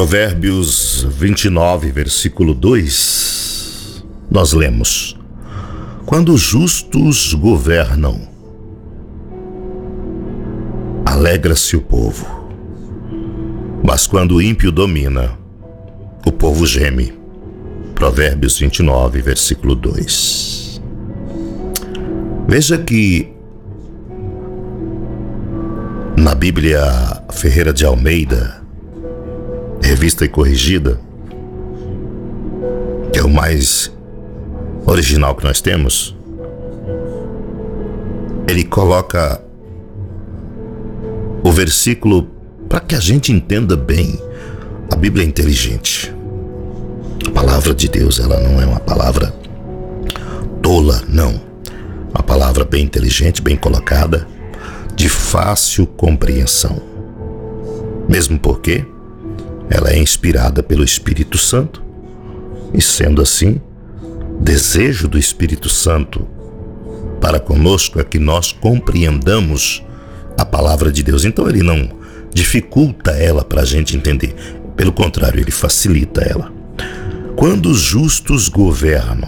Provérbios 29, versículo 2, nós lemos: quando os justos governam, alegra-se o povo, mas quando o ímpio domina, o povo geme. Provérbios 29, versículo 2. Veja que na Bíblia Ferreira de Almeida, revista e corrigida, que é o mais original que nós temos, ele coloca o versículo para que a gente entenda bem. A Bíblia é inteligente. A palavra de Deus, ela não é uma palavra tola, não. Uma palavra bem inteligente, bem colocada, de fácil compreensão. Mesmo porque ela é inspirada pelo Espírito Santo, e sendo assim, desejo do Espírito Santo para conosco é que nós compreendamos a palavra de Deus. Então ele não dificulta ela para a gente entender, pelo contrário, ele facilita ela. Quando os justos governam,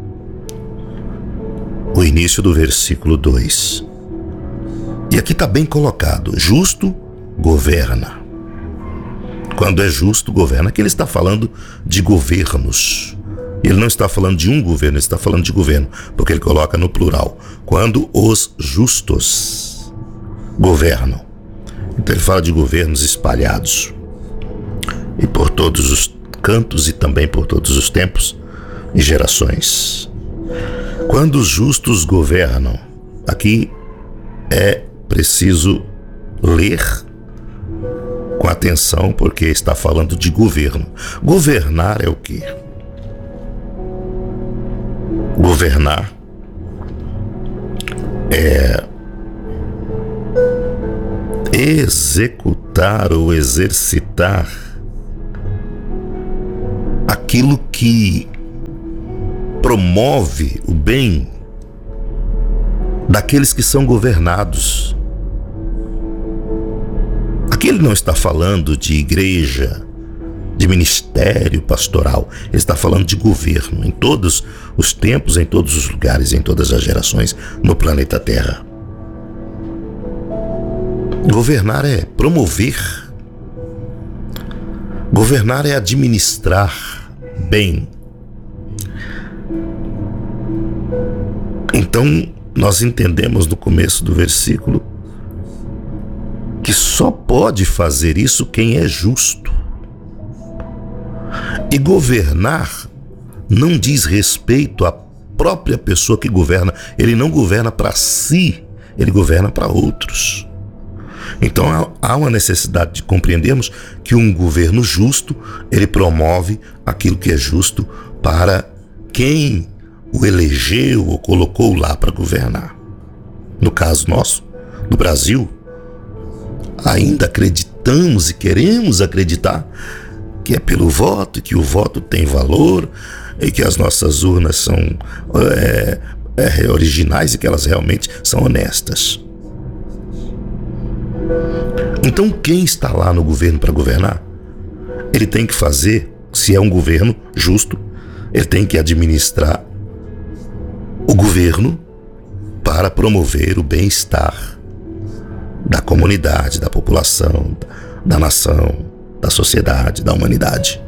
o início do versículo 2, e aqui está bem colocado: justo governa. Quando é justo, governa. Aqui ele está falando de governos. Ele não está falando de um governo, ele está falando de governo, porque ele coloca no plural: quando os justos governam. Então ele fala de governos espalhados, e por todos os cantos e também por todos os tempos e gerações. Quando os justos governam, aqui é preciso ler com atenção, porque está falando de governo. Governar é o quê? Governar é executar ou exercitar aquilo que promove o bem daqueles que são governados. Aqui ele não está falando de igreja, de ministério pastoral. Ele está falando de governo em todos os tempos, em todos os lugares, em todas as gerações no planeta Terra. Governar é promover. Governar é administrar bem. Então, nós entendemos no começo do versículo que só pode fazer isso quem é justo. E governar não diz respeito à própria pessoa que governa. Ele não governa para si, ele governa para outros. Então há uma necessidade de compreendermos que um governo justo, ele promove aquilo que é justo para quem o elegeu ou colocou lá para governar. No caso nosso, no Brasil, ainda acreditamos e queremos acreditar que é pelo voto, que o voto tem valor e que as nossas urnas são originais e que elas realmente são honestas. Então quem está lá no governo para governar, ele tem que fazer, se é um governo justo, ele tem que administrar o governo para promover o bem-estar da comunidade, da população, da nação, da sociedade, da humanidade.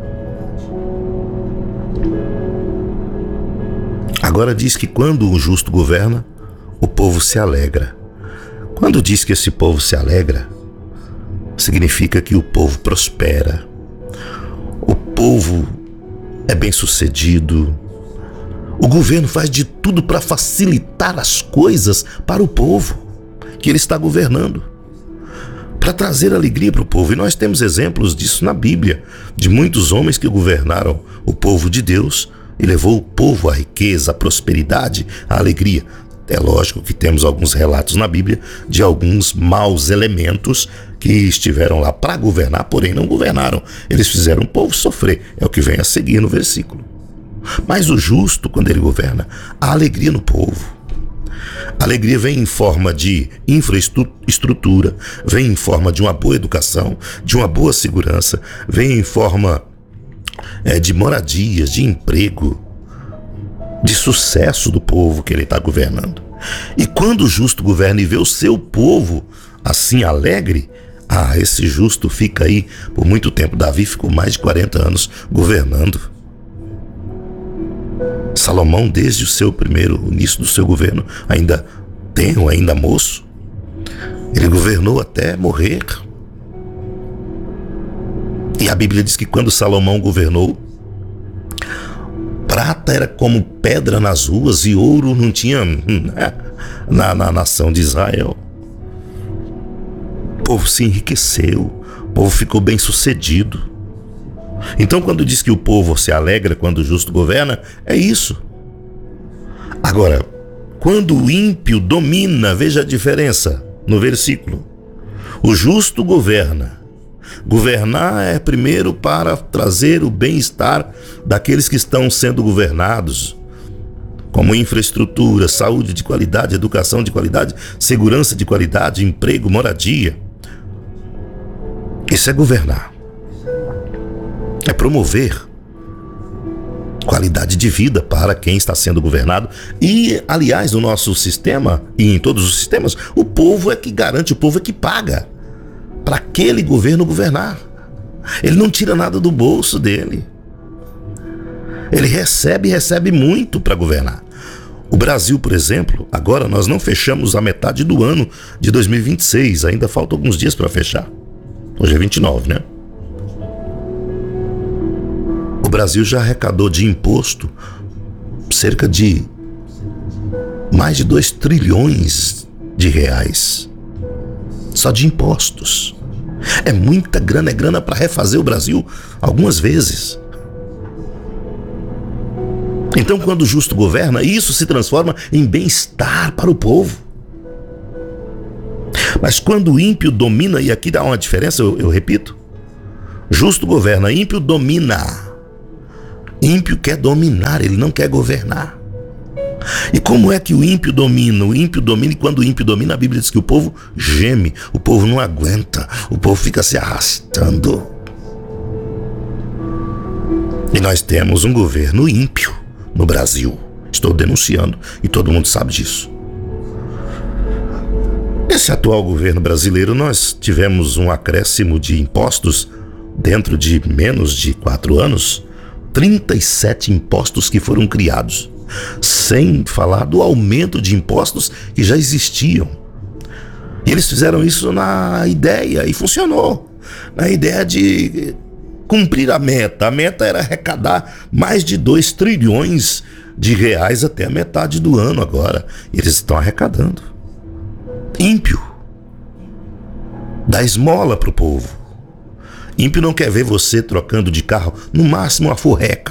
Agora diz que quando o justo governa, o povo se alegra. Quando diz que esse povo se alegra, significa que o povo prospera, o povo é bem-sucedido. O governo faz de tudo para facilitar as coisas para o povo que ele está governando, para trazer alegria para o povo. E nós temos exemplos disso na Bíblia, de muitos homens que governaram o povo de Deus e levou o povo à riqueza, à prosperidade, à alegria. É lógico que temos alguns relatos na Bíblia de alguns maus elementos que estiveram lá para governar, porém não governaram. Eles fizeram o povo sofrer. É o que vem a seguir no versículo. Mas o justo, quando ele governa, há alegria no povo. Alegria vem em forma de infraestrutura, vem em forma de uma boa educação, de uma boa segurança, vem em forma de moradias, de emprego, de sucesso do povo que ele está governando. E quando o justo governa e vê o seu povo assim alegre, esse justo fica aí por muito tempo. Davi ficou mais de 40 anos governando. Salomão, desde o início do seu governo, ainda moço, ele governou até morrer. E a Bíblia diz que quando Salomão governou, prata era como pedra nas ruas e ouro não tinha na nação de Israel. O povo se enriqueceu, o povo ficou bem sucedido. Então, quando diz que o povo se alegra quando o justo governa, é isso. Agora, quando o ímpio domina, veja a diferença no versículo. O justo governa. Governar é primeiro para trazer o bem-estar daqueles que estão sendo governados, como infraestrutura, saúde de qualidade, educação de qualidade, segurança de qualidade, emprego, moradia. Isso é governar. É promover qualidade de vida para quem está sendo governado. E, aliás, no nosso sistema e em todos os sistemas, o povo é que garante, o povo é que paga para aquele governo governar. Ele não tira nada do bolso dele. Ele recebe muito para governar. O Brasil, por exemplo, agora nós não fechamos a metade do ano de 2026. Ainda faltam alguns dias para fechar. Hoje é 29, né? O Brasil já arrecadou de imposto cerca de mais de 2 trilhões de reais. Só de impostos. É muita grana, é grana para refazer o Brasil algumas vezes. Então, quando o justo governa, isso se transforma em bem-estar para o povo. Mas quando o ímpio domina, e aqui dá uma diferença, eu repito, justo governa, ímpio domina. Ímpio quer dominar, ele não quer governar. E como é que o ímpio domina? O ímpio domina, e quando o ímpio domina, a Bíblia diz que o povo geme, o povo não aguenta, o povo fica se arrastando. E nós temos um governo ímpio no Brasil. Estou denunciando e todo mundo sabe disso. Nesse atual governo brasileiro, nós tivemos um acréscimo de impostos dentro de menos de 4 anos. 37 impostos que foram criados, sem falar do aumento de impostos que já existiam. E eles fizeram isso na ideia, e funcionou, na ideia de cumprir a meta. A meta era arrecadar mais de 2 trilhões de reais até a metade do ano agora. E eles estão arrecadando. Ímpio dá esmola para o povo. Ímpio não quer ver você trocando de carro, no máximo uma furreca.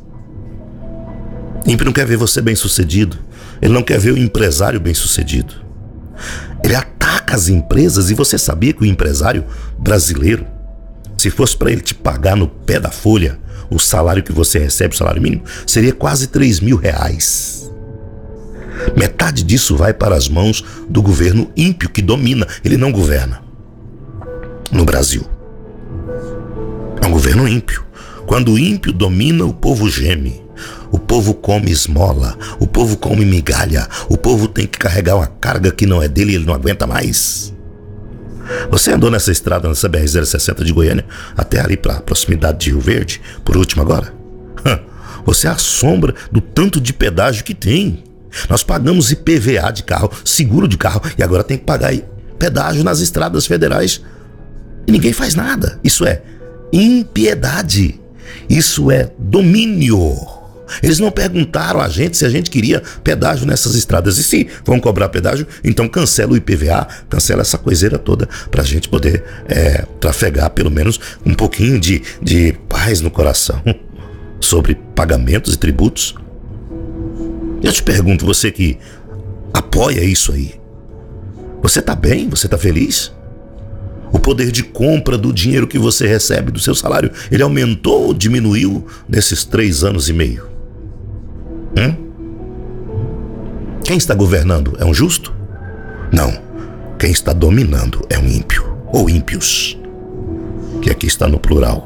Ímpio não quer ver você bem-sucedido. Ele não quer ver o empresário bem-sucedido. Ele ataca as empresas. E você sabia que o empresário brasileiro, se fosse para ele te pagar no pé da folha o salário que você recebe, o salário mínimo, seria quase 3 mil reais. Metade disso vai para as mãos do governo ímpio que domina. Ele não governa no Brasil. É um governo ímpio. Quando o ímpio domina, o povo geme. O povo come esmola. O povo come migalha. O povo tem que carregar uma carga que não é dele e ele não aguenta mais. Você andou nessa estrada, nessa BR-060 de Goiânia, até ali para a proximidade de Rio Verde, por último agora? Você assombra do tanto de pedágio que tem. Nós pagamos IPVA de carro, seguro de carro, e agora tem que pagar pedágio nas estradas federais. E ninguém faz nada. Isso é impiedade. Isso é domínio. Eles não perguntaram a gente se a gente queria pedágio nessas estradas. E se vão cobrar pedágio, então cancela o IPVA, cancela essa coiseira toda pra gente poder trafegar pelo menos um pouquinho de paz no coração sobre pagamentos e tributos. Eu te pergunto, você que apoia isso aí, você tá bem? Você tá feliz? O poder de compra do dinheiro que você recebe do seu salário, ele aumentou ou diminuiu nesses 3 anos e meio? Quem está governando é um justo? Não. Quem está dominando é um ímpio, ou ímpios, que aqui está no plural.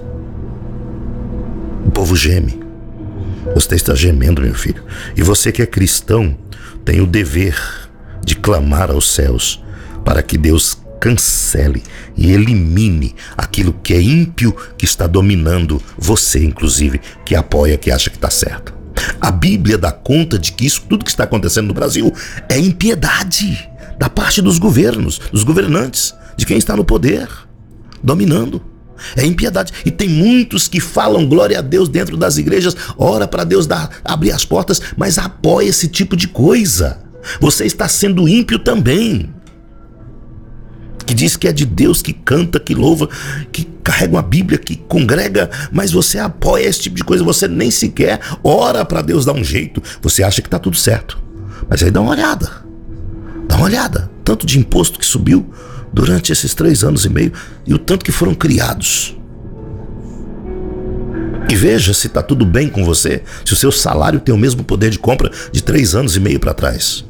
O povo geme. Você está gemendo, meu filho. E você que é cristão tem o dever de clamar aos céus para que Deus cancele e elimine aquilo que é ímpio que está dominando você, inclusive, que apoia, que acha que está certo. A Bíblia dá conta de que isso, tudo que está acontecendo no Brasil, é impiedade da parte dos governos, dos governantes, de quem está no poder, dominando. É impiedade. E tem muitos que falam glória a Deus dentro das igrejas, ora para Deus abrir as portas, mas apoia esse tipo de coisa. Você está sendo ímpio também. Que diz que é de Deus, que canta, que louva, que carrega uma Bíblia, que congrega, mas você apoia esse tipo de coisa, você nem sequer ora para Deus dar um jeito. Você acha que está tudo certo. Mas aí dá uma olhada. Tanto de imposto que subiu durante esses 3 anos e meio e o tanto que foram criados. E veja se está tudo bem com você, se o seu salário tem o mesmo poder de compra de 3 anos e meio para trás.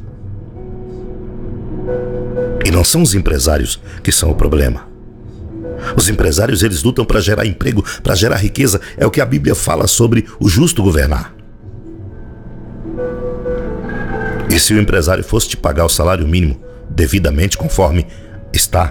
E não são os empresários que são o problema. Os empresários, eles lutam para gerar emprego, para gerar riqueza. É o que a Bíblia fala sobre o justo governar. E se o empresário fosse te pagar o salário mínimo devidamente, conforme está,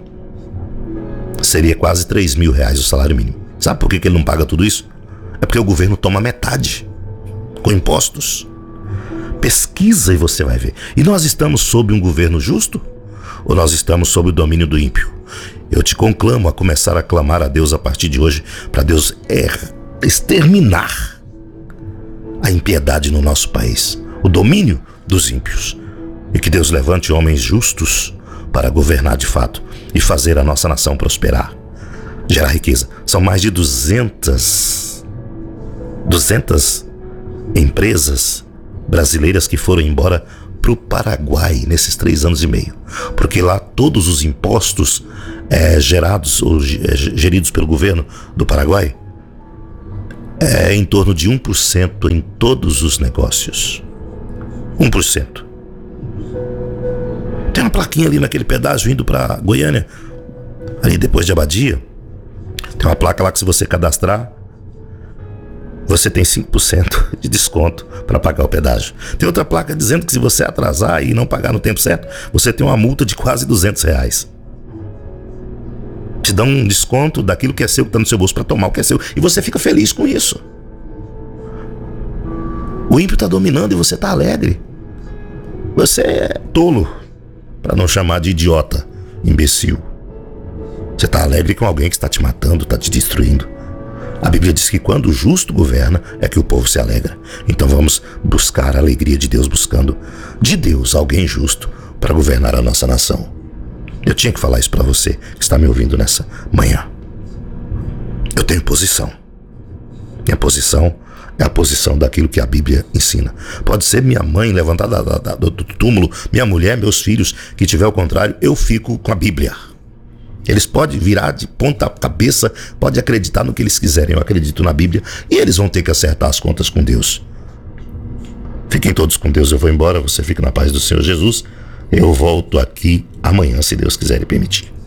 seria quase 3 mil reais o salário mínimo. Sabe por que ele não paga tudo isso? É porque o governo toma metade com impostos. Pesquisa e você vai ver. E nós estamos sob um governo justo? Ou nós estamos sob o domínio do ímpio? Eu te conclamo a começar a clamar a Deus a partir de hoje, para Deus exterminar a impiedade no nosso país, o domínio dos ímpios, e que Deus levante homens justos para governar de fato e fazer a nossa nação prosperar, gerar riqueza. São mais de 200 empresas brasileiras que foram embora para o Paraguai nesses 3 anos e meio, porque lá todos os impostos gerados ou geridos pelo governo do Paraguai é em torno de 1% em todos os negócios. 1%. Tem uma plaquinha ali naquele pedágio indo para Goiânia, ali depois de Abadia, tem uma placa lá que se você cadastrar, você tem 5% de desconto para pagar o pedágio. Tem outra placa dizendo que se você atrasar e não pagar no tempo certo, você tem uma multa de quase 200 reais. Te dão um desconto daquilo que é seu, que está no seu bolso, para tomar o que é seu. E você fica feliz com isso. O ímpio está dominando e você está alegre. Você é tolo, para não chamar de idiota, imbecil. Você está alegre com alguém que está te matando, está te destruindo. A Bíblia diz que quando o justo governa, é que o povo se alegra. Então vamos buscar a alegria de Deus, buscando de Deus alguém justo para governar a nossa nação. Eu tinha que falar isso para você que está me ouvindo nessa manhã. Eu tenho posição. Minha posição é a posição daquilo que a Bíblia ensina. Pode ser minha mãe levantada do túmulo, minha mulher, meus filhos, que tiver o contrário, eu fico com a Bíblia. Eles podem virar de ponta cabeça, podem acreditar no que eles quiserem. Eu acredito na Bíblia e eles vão ter que acertar as contas com Deus. Fiquem todos com Deus, eu vou embora, você fica na paz do Senhor Jesus. Eu volto aqui amanhã, se Deus quiser e permitir.